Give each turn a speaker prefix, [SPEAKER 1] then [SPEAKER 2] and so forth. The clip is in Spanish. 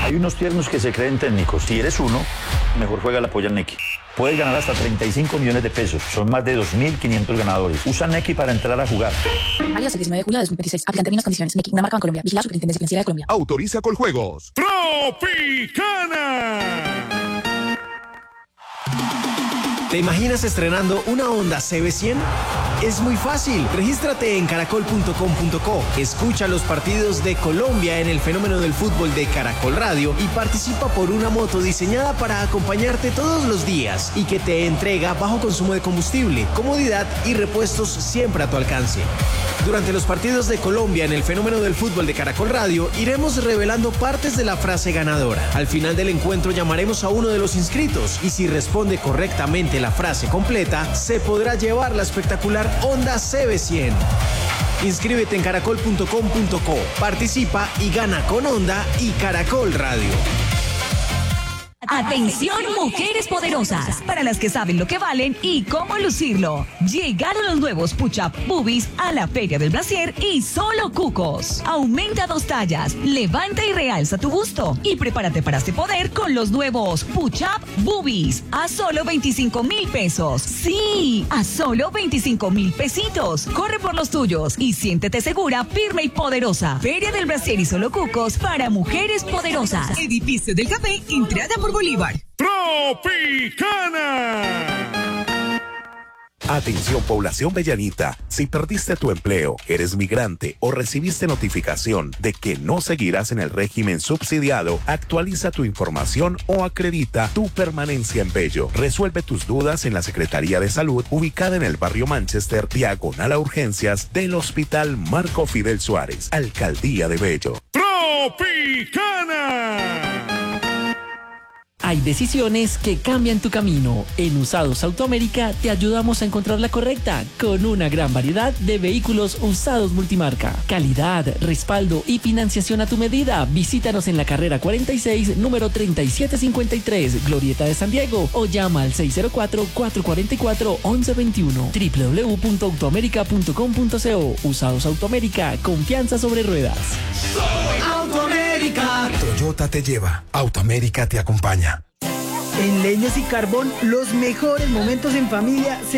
[SPEAKER 1] Hay unos tiernos que se creen técnicos. Si eres uno, mejor juega la polla Nequi. Puedes ganar hasta 35 millones de pesos. Son más de 2.500 ganadores. Usa Nequi para entrar a jugar.
[SPEAKER 2] Alias el 19 de julio de 2026. Aplican términos y condiciones. Nequi, una marca en Colombia. Vigilado Superintendencia Financiera de Colombia.
[SPEAKER 3] Autoriza Coljuegos.
[SPEAKER 4] Tropicana.
[SPEAKER 5] ¿Te imaginas estrenando una Honda CB100? Es muy fácil. Regístrate en caracol.com.co. Escucha los partidos de Colombia en el fenómeno del fútbol de Caracol Radio y participa por una moto diseñada para acompañarte todos los días y que te entrega bajo consumo de combustible, comodidad y repuestos siempre a tu alcance. Durante los partidos de Colombia en el fenómeno del fútbol de Caracol Radio, iremos revelando partes de la frase ganadora. Al final del encuentro llamaremos a uno de los inscritos y si responde correctamente la frase completa, se podrá llevar la espectacular Honda CB100. Inscríbete en caracol.com.co, participa y gana con Honda y Caracol Radio.
[SPEAKER 6] Atención, mujeres poderosas, para las que saben lo que valen y cómo lucirlo. Llegaron los nuevos Push-Up Boobies a la Feria del Brasier y solo cucos. Aumenta 2 tallas, levanta y realza tu busto y prepárate para este poder con los nuevos Push-Up Boobies a solo 25,000 pesos. Sí, a solo 25,000 pesitos. Corre por los tuyos y siéntete segura, firme y poderosa. Feria del Brasier y solo cucos para mujeres poderosas. Edificio del Café, entrada por Bolívar.
[SPEAKER 4] Tropicana.
[SPEAKER 3] Atención población bellanita, si perdiste tu empleo, eres migrante o recibiste notificación de que no seguirás en el régimen subsidiado, actualiza tu información o acredita tu permanencia en Bello. Resuelve tus dudas en la Secretaría de Salud, ubicada en el barrio Manchester, diagonal a urgencias del Hospital Marco Fidel Suárez, Alcaldía de Bello.
[SPEAKER 4] Tropicana.
[SPEAKER 7] Hay decisiones que cambian tu camino. En Usados Autoamérica te ayudamos a encontrar la correcta con una gran variedad de vehículos usados multimarca. Calidad, respaldo y financiación a tu medida. Visítanos en la carrera 46, número 3753, Glorieta de San Diego o llama al 604-444-1121. www.autoamerica.com.co. Usados Autoamérica, confianza sobre ruedas.
[SPEAKER 8] Autoamérica. Toyota te lleva. Autoamérica te acompaña.
[SPEAKER 9] En Leños y Carbón, los mejores momentos en familia